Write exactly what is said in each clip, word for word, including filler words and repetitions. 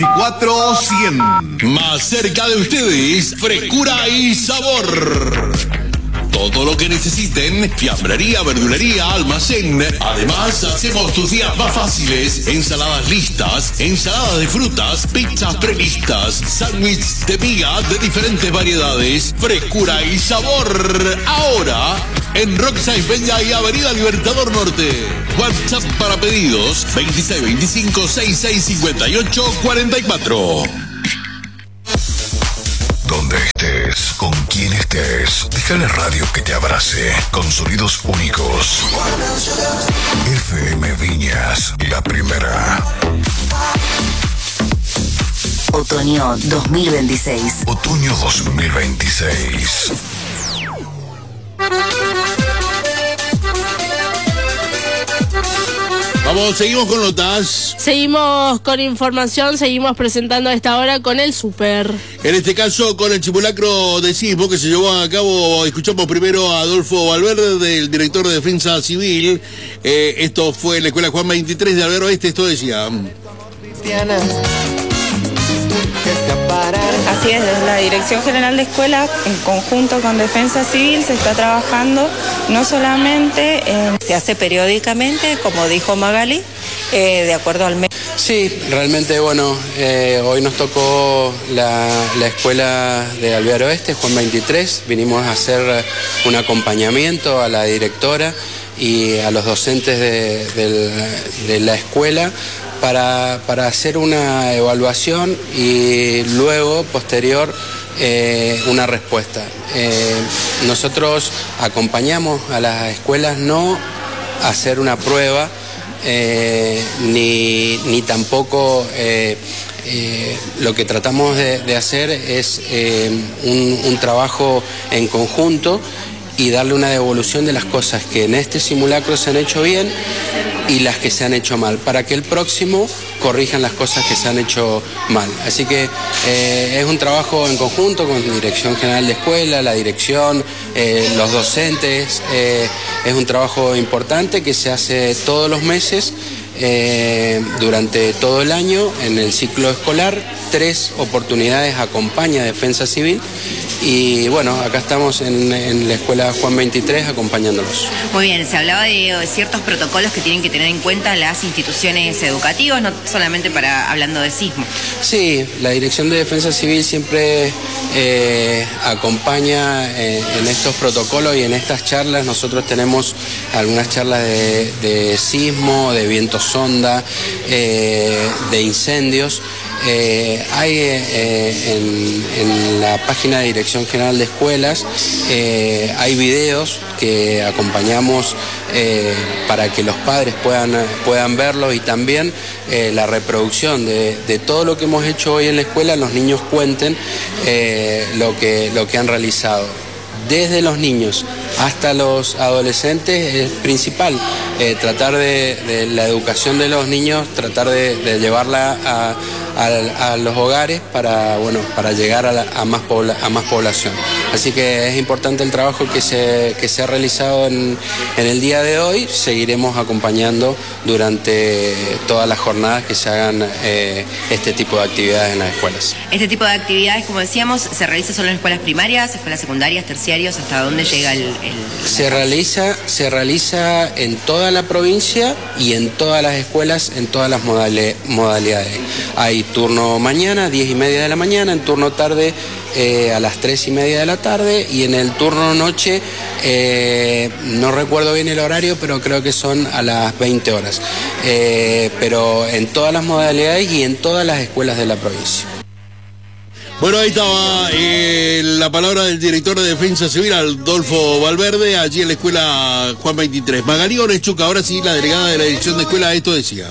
cuatro cien. Más cerca de ustedes, frescura y sabor. Todo lo que necesiten, fiambrería, verdulería, almacén. Además, hacemos tus días más fáciles. Ensaladas listas, ensaladas de frutas, pizzas prelistas, sándwiches de miga de diferentes variedades. Frescura y sabor. Ahora, en Rockside Peña y Avenida Libertador Norte. WhatsApp para pedidos veintiséis veinticinco sesenta y seis cincuenta y ocho cuarenta y cuatro. Donde estés, con quien estés, deja la radio que te abrace con sonidos únicos. F M Viñas, la primera. Otoño dos mil veintiséis. Otoño dos mil veintiséis. Vamos, seguimos con notas. Seguimos con información, seguimos presentando a esta hora con el súper. En este caso, con el simulacro de sismo que se llevó a cabo, escuchamos primero a Adolfo Valverde, el director de Defensa Civil. Eh, esto fue en la Escuela Juan veintitrés de Alvear Oeste, esto decía... Así es, desde la Dirección General de Escuela, en conjunto con Defensa Civil, se está trabajando no solamente, en, se hace periódicamente, como dijo Magali, eh, de acuerdo al mes. Sí, realmente, bueno, eh, hoy nos tocó la, la Escuela de Alvear Oeste, Juan veintitrés, vinimos a hacer un acompañamiento a la directora y a los docentes de, de, de la escuela, Para, para hacer una evaluación y luego, posterior, eh, una respuesta. Eh, nosotros acompañamos a las escuelas no a hacer una prueba, eh, ni, ni tampoco eh, eh, lo que tratamos de, de hacer es eh, un, un trabajo en conjunto y darle una devolución de las cosas que en este simulacro se han hecho bien y las que se han hecho mal, para que el próximo corrijan las cosas que se han hecho mal. Así que eh, es un trabajo en conjunto con la Dirección General de Escuela, la dirección, eh, los docentes, eh, es un trabajo importante que se hace todos los meses, eh, durante todo el año, en el ciclo escolar, tres oportunidades acompaña Defensa Civil. Y bueno, acá estamos en, en la Escuela Juan veintitrés acompañándolos. Muy bien, se hablaba de ciertos protocolos que tienen que tener en cuenta las instituciones educativas, no solamente para hablando de sismo. Sí, la Dirección de Defensa Civil siempre eh, acompaña eh, en estos protocolos y en estas charlas. Nosotros tenemos algunas charlas de, de sismo, de viento sonda, eh, de incendios. Eh, hay eh, en, en la página de Dirección General de Escuelas, eh, hay videos que acompañamos eh, para que los padres puedan, puedan verlos y también eh, la reproducción de, de todo lo que hemos hecho hoy en la escuela, los niños cuenten eh, lo que, lo que han realizado. Desde los niños hasta los adolescentes es principal, eh, tratar de, de la educación de los niños, tratar de, de llevarla a, a, a los hogares para, bueno, para llegar a, la, a, más pobla, a más población. Así que es importante el trabajo que se, que se ha realizado en, en el día de hoy. Seguiremos acompañando durante todas las jornadas que se hagan eh, este tipo de actividades en las escuelas. Este tipo de actividades, como decíamos, se realiza solo en escuelas primarias, escuelas secundarias, terciarias. ¿Hasta dónde llega el...? el se, realiza, se realiza en toda la provincia y en todas las escuelas, en todas las modalidades. Hay turno mañana, diez y media de la mañana, en turno tarde eh, a las tres y media de la tarde y en el turno noche, eh, no recuerdo bien el horario, pero creo que son a las veinte horas. Eh, pero en todas las modalidades y en todas las escuelas de la provincia. Bueno, ahí estaba eh, la palabra del director de Defensa Civil, Adolfo Valverde, allí en la Escuela Juan veintitrés. Magali Orechuca, ahora sí, la delegada de la Dirección de Escuela, esto decía.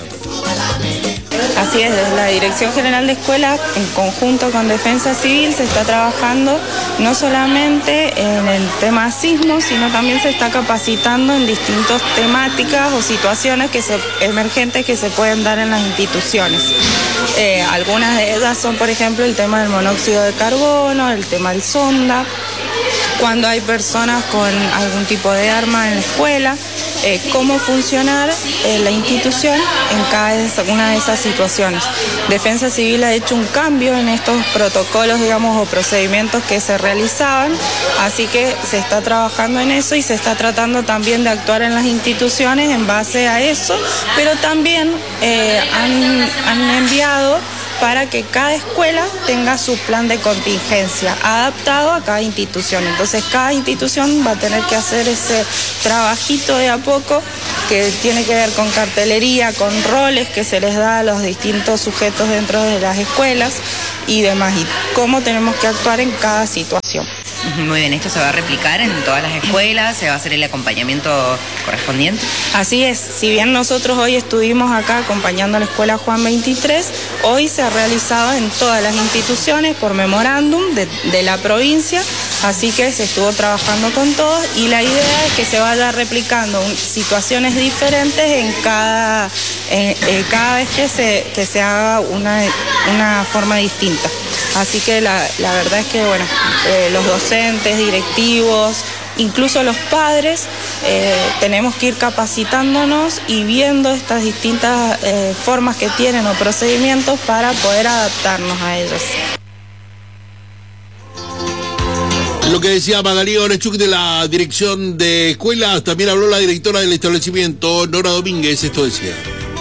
Así es, desde la Dirección General de Escuela, en conjunto con Defensa Civil, se está trabajando no solamente en el tema sismo, sino también se está capacitando en distintas temáticas o situaciones que se, emergentes que se pueden dar en las instituciones. Eh, algunas de ellas son, por ejemplo, el tema del monóxido de carbono, el tema del sonda, cuando hay personas con algún tipo de arma en la escuela, eh, cómo funcionar eh, la institución en cada una de esas situaciones. Defensa Civil ha hecho un cambio en estos protocolos, digamos, o procedimientos que se realizaban, así que se está trabajando en eso y se está tratando también de actuar en las instituciones en base a eso, pero también eh, han, han enviado para que cada escuela tenga su plan de contingencia adaptado a cada institución. Entonces cada institución va a tener que hacer ese trabajito de a poco que tiene que ver con cartelería, con roles que se les da a los distintos sujetos dentro de las escuelas y demás, y cómo tenemos que actuar en cada situación. Muy bien, ¿esto se va a replicar en todas las escuelas? ¿Se va a hacer el acompañamiento correspondiente? Así es, si bien nosotros hoy estuvimos acá acompañando a la escuela Juan veintitrés, hoy se ha realizado en todas las instituciones por memorándum de, de la provincia, así que se estuvo trabajando con todos y la idea es que se vaya replicando un, situaciones diferentes en cada, en, en cada vez que se, que se haga una, una forma distinta. Así que la, la verdad es que, bueno, eh, los docentes, directivos, incluso los padres, eh, tenemos que ir capacitándonos y viendo estas distintas eh, formas que tienen o procedimientos para poder adaptarnos a ellos. Lo que decía Magalí Orechuk de la dirección de escuelas, también habló la directora del establecimiento, Nora Domínguez, esto decía.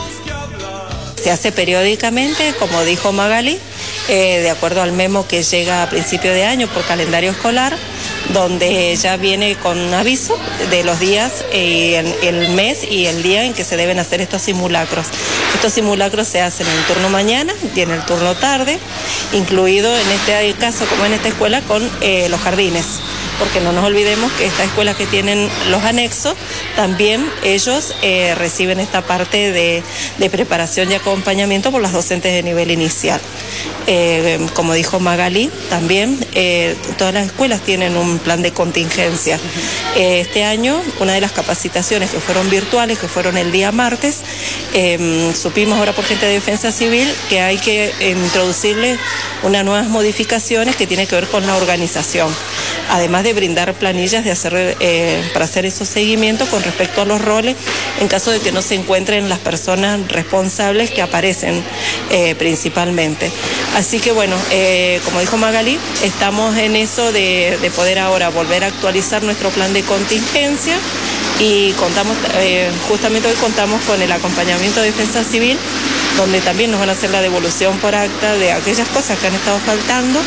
Se hace periódicamente, como dijo Magalí, eh, de acuerdo al memo que llega a principio de año por calendario escolar, donde ya viene con un aviso de los días, eh, el, el mes y el día en que se deben hacer estos simulacros. Estos simulacros se hacen en el turno mañana y en el turno tarde, incluido en este caso, como en esta escuela, con eh, los jardines. Porque no nos olvidemos que estas escuelas que tienen los anexos, también ellos eh, reciben esta parte de, de preparación y acompañamiento por las docentes de nivel inicial. Eh, como dijo Magalí, también eh, todas las escuelas tienen un plan de contingencia. Eh, este año, una de las capacitaciones que fueron virtuales, que fueron el día martes, eh, supimos ahora por gente de Defensa Civil que hay que eh, introducirle unas nuevas modificaciones que tienen que ver con la organización. Además de brindar planillas de hacer, eh, para hacer esos seguimientos con respecto a los roles, en caso de que no se encuentren las personas responsables que aparecen eh, principalmente. Así que bueno, eh, como dijo Magalí, estamos en eso de, de poder ahora volver a actualizar nuestro plan de contingencia y contamos, eh, justamente hoy contamos con el acompañamiento de Defensa Civil, donde también nos van a hacer la devolución por acta de aquellas cosas que han estado faltando,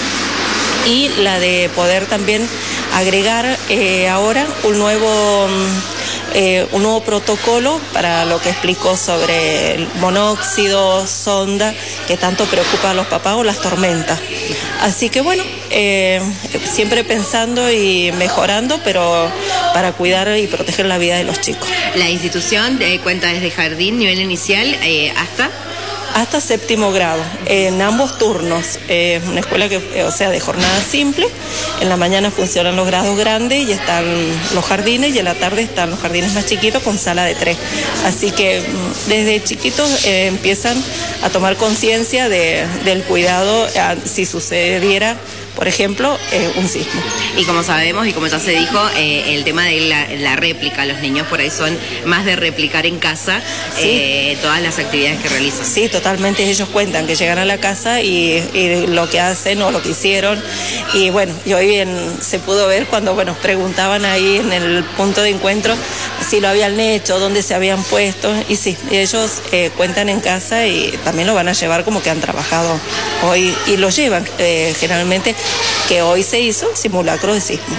y la de poder también agregar eh, ahora un nuevo, eh, un nuevo protocolo para lo que explicó sobre el monóxido, sonda, que tanto preocupa a los papás, o las tormentas. Así que bueno, eh, siempre pensando y mejorando, pero para cuidar y proteger la vida de los chicos. La institución eh, cuenta desde jardín, nivel inicial, eh, hasta... Hasta séptimo grado, en ambos turnos. Eh, una escuela que, o sea, de jornada simple. En la mañana funcionan los grados grandes y están los jardines, y en la tarde están los jardines más chiquitos con sala de tres. Así que desde chiquitos eh, empiezan a tomar conciencia de, del cuidado a, si sucediera, por ejemplo, eh, un sismo. Y como sabemos y como ya se dijo, eh, el tema de la, la réplica, los niños por ahí son más de replicar en casa sí. eh, todas las actividades que realizan. Sí, totalmente. Ellos cuentan que llegan a la casa y, y lo que hacen o lo que hicieron. Y bueno, y hoy bien se pudo ver cuando bueno, preguntaban ahí en el punto de encuentro si lo habían hecho, dónde se habían puesto. Y sí, ellos eh, cuentan en casa y también lo van a llevar como que han trabajado hoy y lo llevan eh, generalmente, que hoy se hizo simulacro de sismo.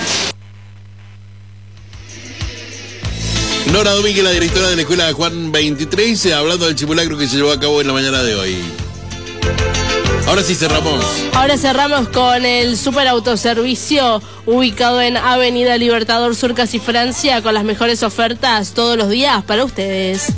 Nora Domínguez, la directora de la escuela Juan veintitrés, hablando del simulacro que se llevó a cabo en la mañana de hoy. Ahora sí cerramos. Ahora cerramos con el super autoservicio ubicado en Avenida Libertador Sur, casi Francia, con las mejores ofertas todos los días para ustedes.